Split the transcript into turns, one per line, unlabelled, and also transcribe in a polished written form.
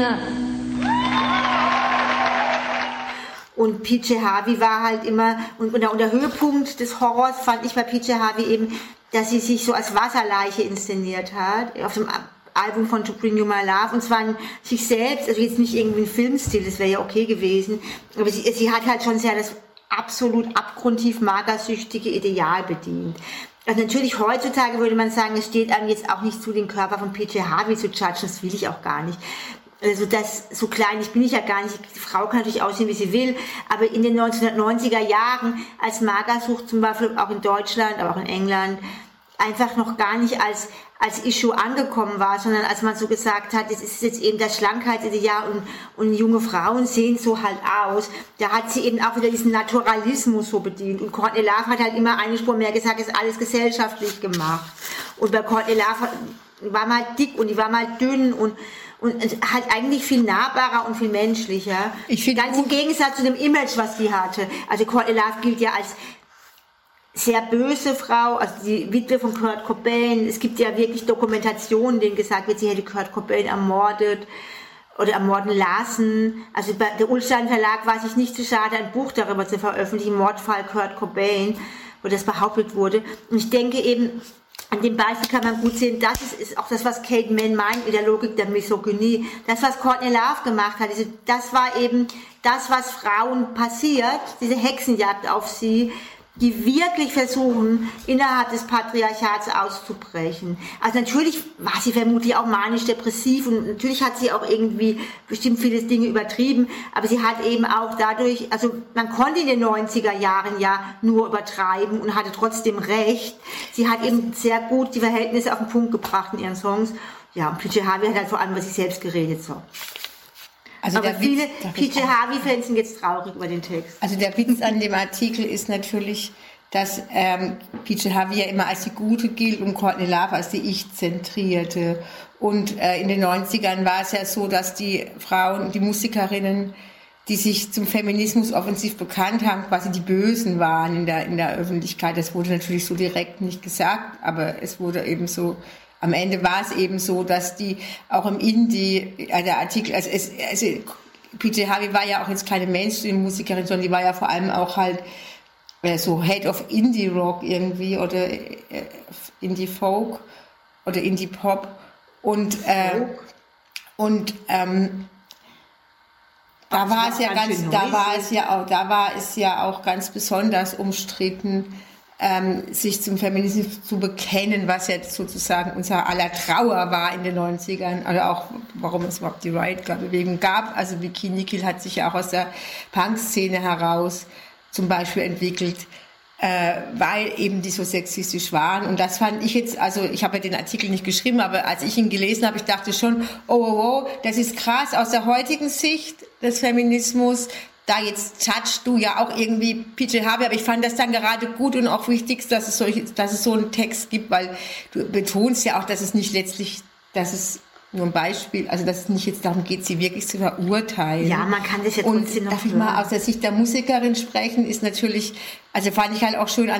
mir.
Und PJ Harvey war halt immer, und der Höhepunkt des Horrors fand ich bei PJ Harvey eben, dass sie sich so als Wasserleiche inszeniert hat, auf dem Album von To Bring You My Love, und zwar in sich selbst, also jetzt nicht irgendwie ein Filmstil, das wäre ja okay gewesen, aber sie hat halt schon sehr das absolut abgrundtief magersüchtige Ideal bedient. Also natürlich heutzutage würde man sagen, es steht einem jetzt auch nicht zu, den Körper von PJ Harvey zu judgen, das will ich auch gar nicht. Also so klein bin ich ja gar nicht. Die Frau kann natürlich aussehen, wie sie will, aber in den 1990er Jahren, als Magersucht zum Beispiel auch in Deutschland, aber auch in England, einfach noch gar nicht als Issue angekommen war, sondern als man so gesagt hat, es ist jetzt eben das Schlankheitsideal und junge Frauen sehen so halt aus. Da hat sie eben auch wieder diesen Naturalismus so bedient. Und Courtney Love hat halt immer eine Spur mehr gesagt, es ist alles gesellschaftlich gemacht. Und bei Courtney Love war mal dick und die war mal dünn und halt eigentlich viel nahbarer und viel menschlicher. Ganz im Gegensatz zu dem Image, was die hatte. Also Courtney Love gilt ja als sehr böse Frau, also die Witwe von Kurt Cobain. Es gibt ja wirklich Dokumentationen, denen gesagt wird, sie hätte Kurt Cobain ermordet oder ermorden lassen. Also der Ullstein Verlag war sich nicht zu schade, ein Buch darüber zu veröffentlichen, Mordfall Kurt Cobain, wo das behauptet wurde. Und ich denke eben, an dem Beispiel kann man gut sehen, das ist auch das, was Kate Manne meint mit der Logik der Misogynie. Das, was Courtney Love gemacht hat, das war eben das, was Frauen passiert, diese Hexenjagd auf sie, die wirklich versuchen, innerhalb des Patriarchats auszubrechen. Also natürlich war sie vermutlich auch manisch-depressiv und natürlich hat sie auch irgendwie bestimmt viele Dinge übertrieben, aber sie hat eben auch dadurch, also man konnte in den 90er Jahren ja nur übertreiben und hatte trotzdem recht. Sie hat eben sehr gut die Verhältnisse auf den Punkt gebracht in ihren Songs. Ja, und PJ Harvey hat halt vor allem über sich selbst geredet, so. Also aber viele PJ Harvey-Fans sind jetzt traurig über den Text.
Also der Witz an dem Artikel ist natürlich, dass PJ Harvey ja immer als die Gute gilt und Courtney Love als die Ich-Zentrierte. Und in den 90ern war es ja so, dass die Frauen, die Musikerinnen, die sich zum Feminismus offensiv bekannt haben, quasi die Bösen waren in der Öffentlichkeit. Das wurde natürlich so direkt nicht gesagt, aber es wurde eben so. Am Ende war es eben so, dass die auch im Indie, der Artikel, also PJ Harvey war ja auch jetzt keine Mainstream-Musikerin, sondern die war ja vor allem auch halt so Head of Indie-Rock irgendwie oder Indie-Folk oder Indie-Pop und da war es ja auch ganz besonders umstritten, sich zum Feminismus zu bekennen, was jetzt sozusagen unser aller Trauer war in den 90ern, oder auch, warum es überhaupt die Riot-Bewegung gab. Also Bikini Kill hat sich ja auch aus der Punk-Szene heraus zum Beispiel entwickelt, weil eben die so sexistisch waren. Und das fand ich jetzt, also ich habe ja den Artikel nicht geschrieben, aber als ich ihn gelesen habe, ich dachte schon, oh, das ist krass aus der heutigen Sicht des Feminismus. Da jetzt judgst du ja auch irgendwie PJ Harvey, aber ich fand das dann gerade gut und auch wichtig, dass es so einen Text gibt, weil du betonst ja auch, dass es nicht letztlich, dass es nur ein Beispiel, also dass es nicht jetzt darum geht, sie wirklich zu verurteilen.
Ja, man kann das ja trotzdem noch
darf ich mal aus der Sicht der Musikerin sprechen, ist natürlich, also fand ich halt auch schön